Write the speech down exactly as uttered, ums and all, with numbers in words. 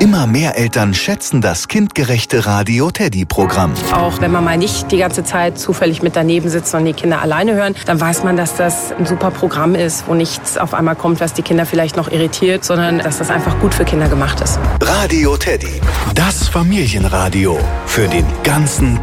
Immer mehr Eltern schätzen das kindgerechte Radio Teddy-Programm. Auch wenn man mal nicht die ganze Zeit zufällig mit daneben sitzt, sondern die Kinder alleine hören, dann weiß man, dass das ein super Programm ist, wo nichts auf einmal kommt, was die Kinder vielleicht noch irritiert, sondern dass das einfach gut für Kinder gemacht ist. Radio Teddy, das Familienradio für den ganzen